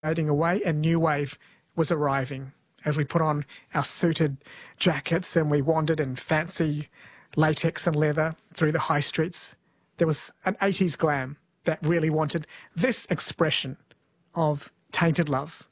fading away, a new wave was arriving as we put on our suited jackets and we wandered in fancy latex and leather through the high streets. There was an 80s glam that really wanted this expression of tainted love.